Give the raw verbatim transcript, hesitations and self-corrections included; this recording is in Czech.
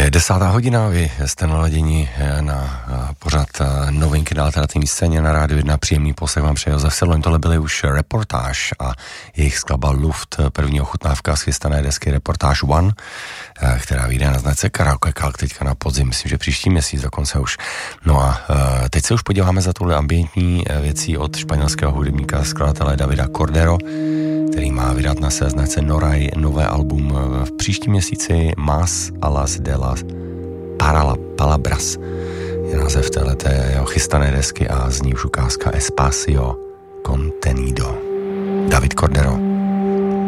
Je desátá hodina, vy jste naladěni na pořad novinky na alternativní scéně na rádiu jedna. Příjemný poslech vám přeje Josef Sedloň. Tohle byly už Reportáž a jejich skladba Luft, první ochutnávka z chystané desky Reportáž One, která vyjde na značce Karaoke Kalk teďka na podzim, myslím, že příští měsíc dokonce už. No a teď se už podíváme za tuhle ambientní věcí od španělského hudebníka, skladatele Davida Cordero, který má vydat na své značce Noray nové album v příštím měsíci. Más alas de las palabras je název téhleté jeho chystané desky a zní už ukázka Espacio Contenido. David Cordero.